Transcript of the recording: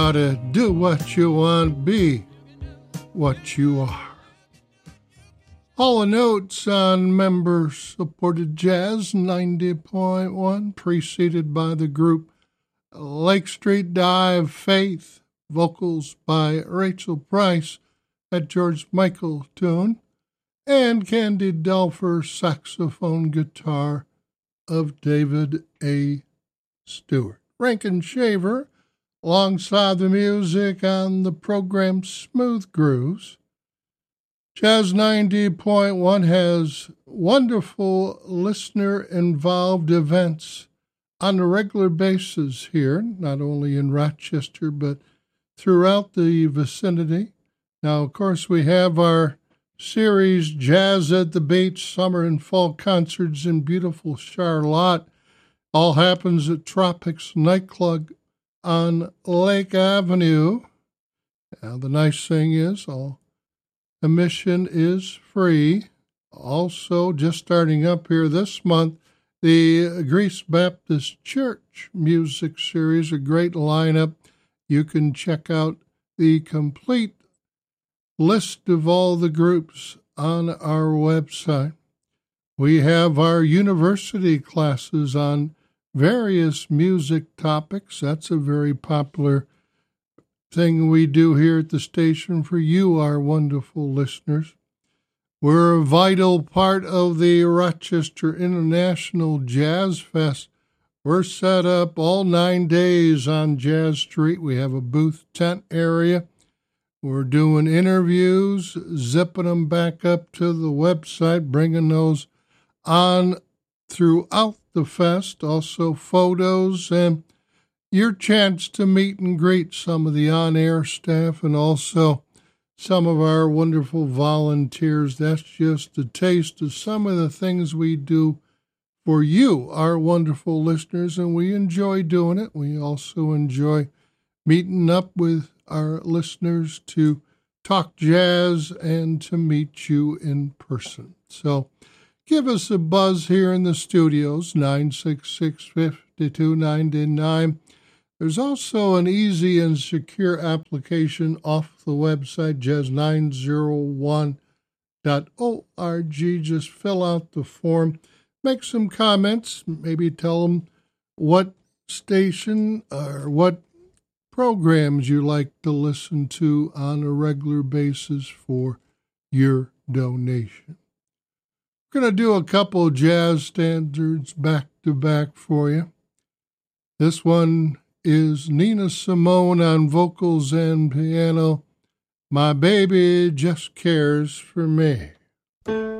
Gotta do what you want, be what you are. All the notes on member-supported Jazz 90.1, preceded by the group Lake Street Dive Faith, vocals by Rachel Price, that George Michael tune, and Candy Delfer, saxophone guitar of David A. Stewart. Rankin Shaver, alongside the music on the program Smooth Grooves. Jazz 90.1 has wonderful listener-involved events on a regular basis here, not only in Rochester, but throughout the vicinity. Now, of course, we have our series Jazz at the Beach, summer and fall concerts in beautiful Charlotte. All happens at Tropics Nightclub on Lake Avenue. Now, the nice thing is all admission is free. Also, just starting up here this month, the Greece Baptist Church Music Series, a great lineup. You can check out the complete list of all the groups on our website. We have our university classes on various music topics. That's a very popular thing we do here at the station for you, our wonderful listeners. We're a vital part of the Rochester International Jazz Fest. We're set up all 9 days on Jazz Street. We have a booth tent area. We're doing interviews, zipping them back up to the website, bringing those on throughout the fest, also photos and your chance to meet and greet some of the on-air staff and also some of our wonderful volunteers. That's just a taste of some of the things we do for you, our wonderful listeners, and we enjoy doing it. We also enjoy meeting up with our listeners to talk jazz and to meet you in person. So give us a buzz here in the studios, 966-5299. There's also an easy and secure application off the website, jazz901.org. Just fill out the form, make some comments, maybe tell them what station or what programs you like to listen to on a regular basis for your donation. We're going to do a couple of jazz standards back to back for you. This one is Nina Simone on vocals and piano. My baby just cares for me.